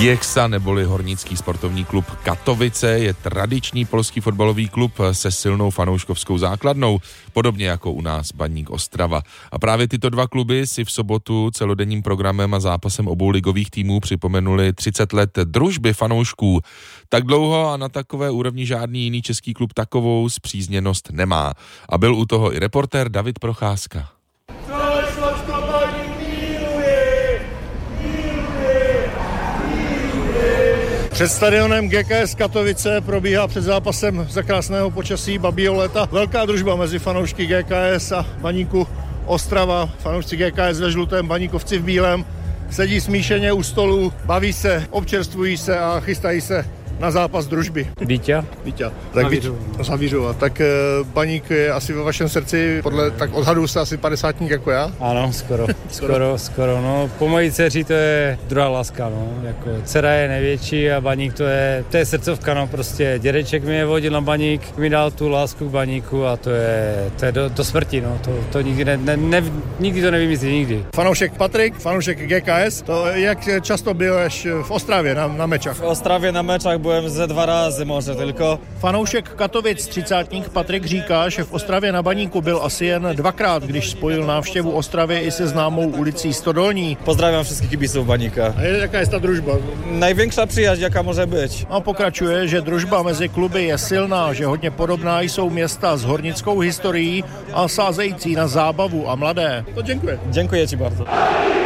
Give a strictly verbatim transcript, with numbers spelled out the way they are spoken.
Gieksa neboli Hornický sportovní klub Katovice je tradiční polský fotbalový klub se silnou fanouškovskou základnou, podobně jako u nás Baník Ostrava. A právě tyto dva kluby si v sobotu celodenním programem a zápasem obou ligových týmů připomenuli třicet let družby fanoušků. Tak dlouho a na takové úrovni žádný jiný český klub takovou spřízněnost nemá. A byl u toho i reportér David Procházka. Před stadionem G K S Katovice probíhá před zápasem za krásného počasí babího léta velká družba mezi fanoušky G K S a Baníku Ostrava. Fanoušci G K S ve žlutém, Baníkovci v bílém sedí smíšeně u stolu, baví se, občerstvují se a chystají se na zápas družby. Víťa? Víťa. Tak Zavířova. Tak e, Baník je asi ve vašem srdci, podle tak odhadu se asi padesátník jako já? Ano, skoro, skoro, skoro, no. Po mojí dceři to je druhá láska, no. Jako dcera je největší a Baník to je, to je srdcovka, no. Prostě dědeček mi je vodil na Baník, mi dal tu lásku k Baníku a to je, to je do, do smrti, no. To, to nikdy, ne, ne, ne, nikdy to nevymyslí, nikdy. Fanoušek Patrik, fanoušek G K S, to jak často byłeś v Ostravě na, na mečách? V Ostravě na mečách byłem ze dva razy možná tylko. Fanoušek Katovic, třicátník Patrik říká, že v Ostravě na Baníku byl asi jen dvakrát, když spojil návštěvu Ostravy i se známou ulicí Stodolní. Pozdrawiam wszystkich kibiców Baníka. A jaká je ta družba? Największa przyjaźń, jaka może być. A pokračuje, že družba mezi kluby je silná, že hodně podobná jsou města s hornickou historií a sázející na zábavu a mladé. To děkuji. Dziękuję ci bardzo.